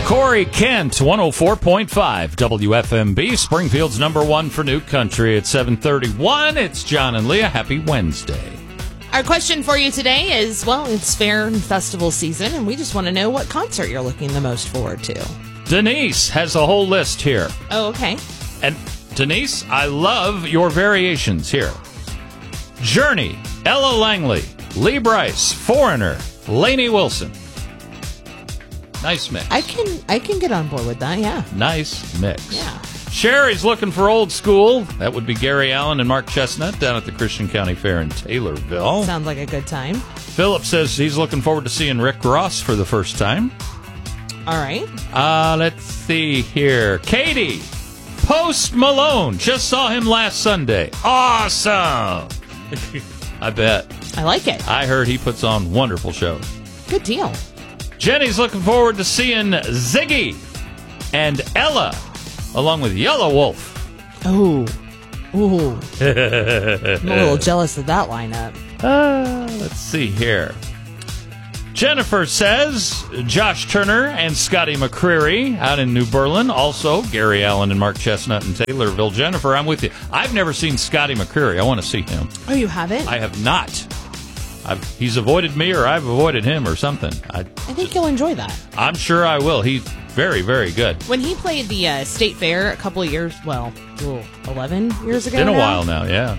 Corey Kent, 104.5 WFMB, Springfield's number one for new country at 7:31. It's John and Leah. Happy Wednesday. Our question for you today is, well, it's fair and festival season, and we just want to know what concert you're looking the most forward to. Denise has a whole list here. Oh, okay. And Denise, I love your variations here. Journey, Ella Langley, Lee Brice, Foreigner, Lainey Wilson. Nice mix. I can get on board with that, yeah. Nice mix. Yeah. Sherry's looking for old school. That would be Gary Allen and Mark Chestnut down at the Christian County Fair in Taylorville. Sounds like a good time. Philip says he's looking forward to seeing Rick Ross for the first time. All right. Let's see here. Katie, Post Malone. Just saw him last Sunday. Awesome. I bet. I like it. I heard he puts on wonderful shows. Good deal. Jenny's looking forward to seeing Ziggy and Ella, along with Yellow Wolf. Ooh. I'm a little jealous of that lineup. Let's see here. Jennifer says Josh Turner and Scotty McCreery out in New Berlin. Also, Gary Allen and Mark Chestnut in Taylorville. Jennifer, I'm with you. I've never seen Scotty McCreery. I want to see him. Oh, you haven't? I have not. He's avoided me, or I've avoided him, or something. I think you'll enjoy that. I'm sure I will. He's very, very good. When he played the State Fair a couple of years, 11 years ago. It's been a while now, yeah.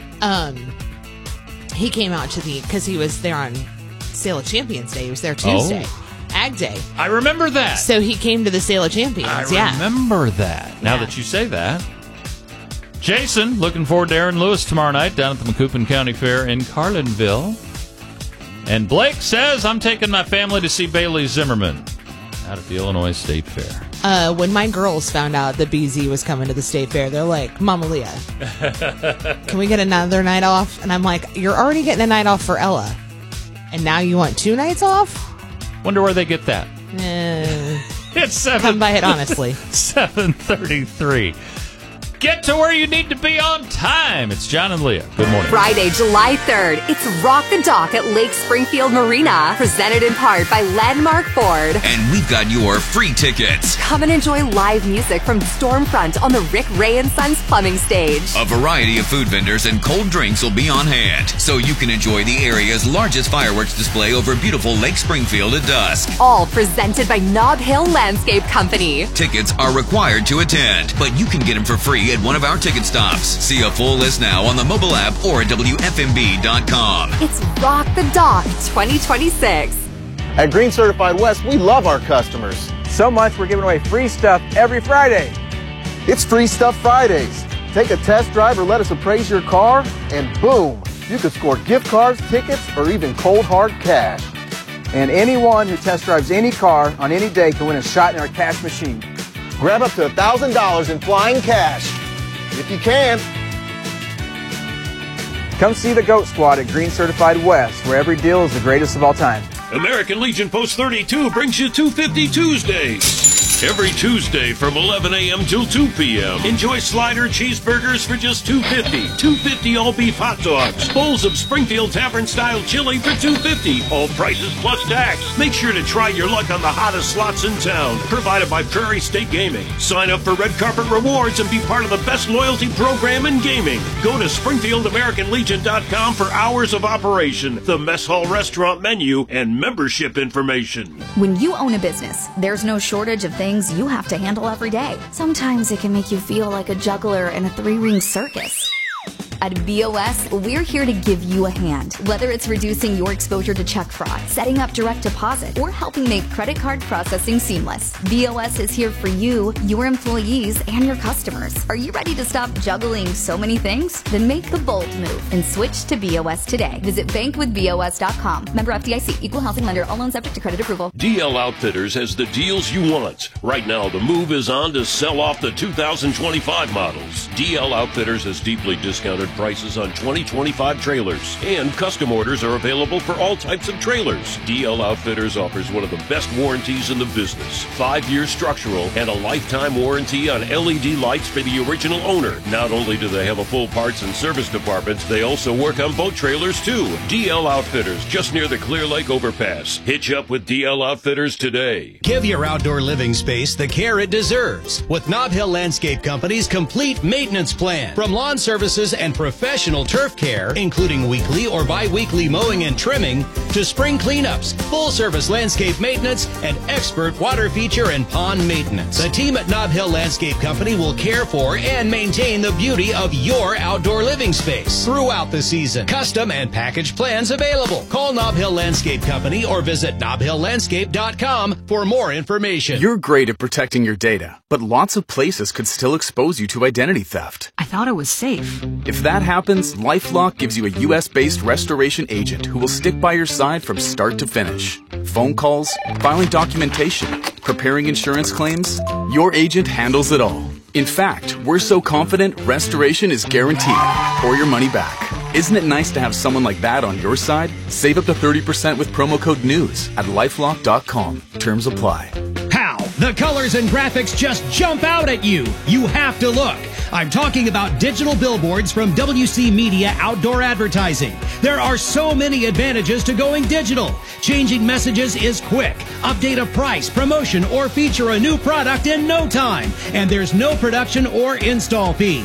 He came out to because he was there on Sale of Champions Day. He was there Tuesday. Ag Day. I remember that. So he came to the Sale of Champions, I remember that. Now that you say that. Jason, looking forward to Aaron Lewis tomorrow night down at the Macoupin County Fair in Carlinville. And Blake says, I'm taking my family to see Bailey Zimmerman out at the Illinois State Fair. When my girls found out that BZ was coming to the State Fair, they're like, Mama Leah, can we get another night off? And I'm like, you're already getting a night off for Ella. And now you want 2 nights off? Wonder where they get that. It's come by it honestly. 7:33. Get to where you need to be on time. It's John and Leah. Good morning. Friday, July 3rd, it's Rock the Dock at Lake Springfield Marina, presented in part by Landmark Ford. And we've got your free tickets. Come and enjoy live music from Stormfront on the Rick Ray and Sons plumbing stage. A variety of food vendors and cold drinks will be on hand, so you can enjoy the area's largest fireworks display over beautiful Lake Springfield at dusk. All presented by Nob Hill Landscape Company. Tickets are required to attend, but you can get them for free at one of our ticket stops. See a full list now on the mobile app or at WFMB.com. It's Rock the Dock 2026. At Green Certified West, we love our customers. So much we're giving away free stuff every Friday. It's Free Stuff Fridays. Take a test drive or let us appraise your car, and boom, you could score gift cards, tickets, or even cold hard cash. And anyone who test drives any car on any day can win a shot in our cash machine. Grab up to $1,000 in flying cash. If you can. Come see the GOAT Squad at Green Certified West, where every deal is the greatest of all time. American Legion Post 32 brings you 250 Tuesdays. Every Tuesday from 11 a.m. till 2 p.m. Enjoy slider cheeseburgers for just $2.50. $2.50 all beef hot dogs. Bowls of Springfield Tavern style chili for $2.50. All prices plus tax. Make sure to try your luck on the hottest slots in town. Provided by Prairie State Gaming. Sign up for Red Carpet Rewards and be part of the best loyalty program in gaming. Go to SpringfieldAmericanLegion.com for hours of operation, the mess hall restaurant menu, and membership information. When you own a business, there's no shortage of things you have to handle every day. Sometimes it can make you feel like a juggler in a 3-ring circus. At BOS, we're here to give you a hand. Whether it's reducing your exposure to check fraud, setting up direct deposit, or helping make credit card processing seamless, BOS is here for you, your employees, and your customers. Are you ready to stop juggling so many things? Then make the bold move and switch to BOS today. Visit bankwithbos.com. Member FDIC, equal housing lender, all loans subject to credit approval. DL Outfitters has the deals you want. Right now, the move is on to sell off the 2025 models. DL Outfitters has deeply discounted prices on 2025 trailers. And custom orders are available for all types of trailers. DL Outfitters offers one of the best warranties in the business. 5-year structural and a lifetime warranty on LED lights for the original owner. Not only do they have a full parts and service department, they also work on boat trailers too. DL Outfitters, just near the Clear Lake overpass. Hitch up with DL Outfitters today. Give your outdoor living space the care it deserves with Nob Hill Landscape Company's complete maintenance plan. From lawn services and professional turf care, including weekly or bi-weekly mowing and trimming, to spring cleanups, full-service landscape maintenance, and expert water feature and pond maintenance. The team at Nob Hill Landscape Company will care for and maintain the beauty of your outdoor living space throughout the season. Custom and package plans available. Call Nob Hill Landscape Company or visit nobhilllandscape.com for more information. You're great at protecting your data, but lots of places could still expose you to identity theft. I thought it was safe. If that happens, LifeLock gives you a U.S.-based restoration agent who will stick by your side from start to finish. Phone calls, filing documentation, preparing insurance claims, your agent handles it all. In fact, we're so confident restoration is guaranteed or your money back. Isn't it nice to have someone like that on your side? Save up to 30% with promo code NEWS at lifelock.com. Terms apply. How? The colors and graphics just jump out at you. You have to look. I'm talking about digital billboards from WC Media Outdoor Advertising. There are so many advantages to going digital. Changing messages is quick. Update a price, promotion, or feature a new product in no time. And there's no production or install fee.